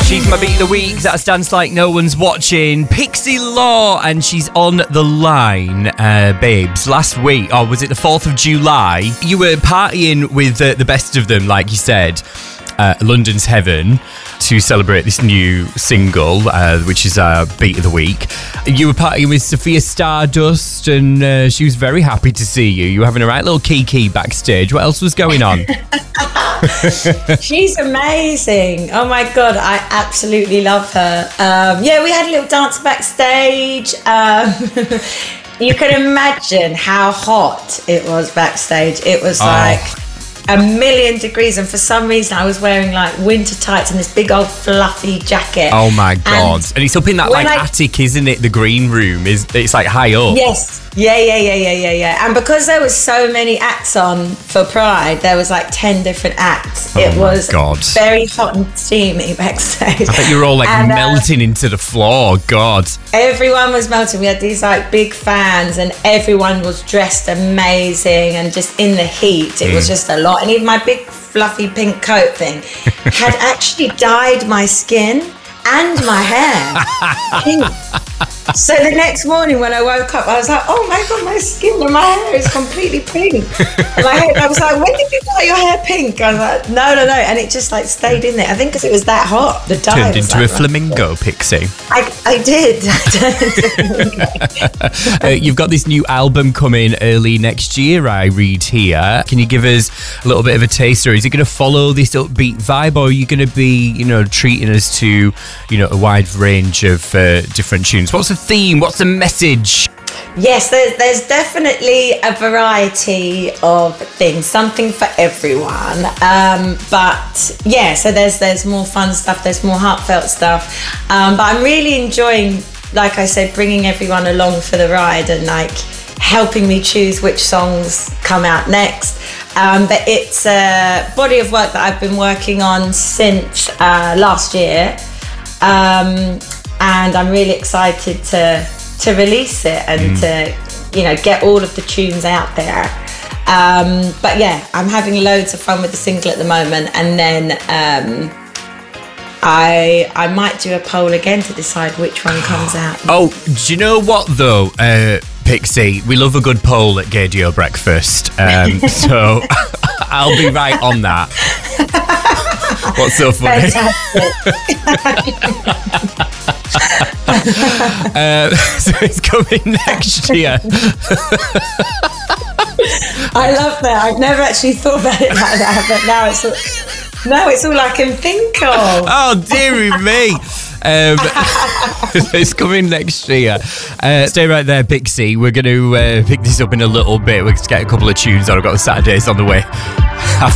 She's my beat of the week. That's Dance Like No One's Watching. Pixie Law, and she's on the line, babes. Last week, or was it the 4th of July? You were partying with the best of them, like you said, London's Heaven, to celebrate this new single, which is our beat of the week. You were partying with Sophia Stardust, and she was very happy to see you. You were having a right little kiki backstage. What else was going on? She's amazing. Oh my God, I absolutely love her. Yeah, we had a little dance backstage. You can imagine how hot it was backstage. It was like 1,000,000 degrees, and for some reason I was wearing like winter tights and this big old fluffy jacket. Oh my God. And it's up in that attic, isn't it? The green room, it's like high up. Yes. Yeah. And because there was so many acts on for Pride, there was like 10 different acts. It was very hot and steamy backstage. I bet you were all like melting into the floor. God. Everyone was melting. We had these like big fans, and everyone was dressed amazing and just in the heat. It was just a lot. And even my big fluffy pink coat thing had actually dyed my skin and my hair pink. So the next morning when I woke up, I was like, oh my God, my skin and my hair is completely pink. And I was like, when did you dye your hair pink? I was like, no. And it just like stayed in there. I think because it was that hot. The dye turned into a flamingo, Pixie. I did. You've got this new album coming early next year, I read here. Can you give us a little bit of a taster? Is it going to follow this upbeat vibe, or are you going to be, treating us to, a wide range of different tunes? What's the theme? What's the message? Yes, there's definitely a variety of things, something for everyone. But yeah, so there's more fun stuff, there's more heartfelt stuff. But I'm really enjoying, like I said, bringing everyone along for the ride and like helping me choose which songs come out next. But it's a body of work that I've been working on since last year. And I'm really excited to release it and to, get all of the tunes out there. But yeah, I'm having loads of fun with the single at the moment. And then I might do a poll again to decide which one comes out. Oh, do you know what though, Pixie? We love a good poll at Gaydio Breakfast. So I'll be right on that. What's so funny? So it's coming next year. I love that. I've never actually thought about it like that, but now it's all I can think of. Oh, dearie me. It's coming next year. Stay right there, Pixie. We're going to pick this up in a little bit. We're going to get a couple of tunes on. I've got the Saturdays on the way. Have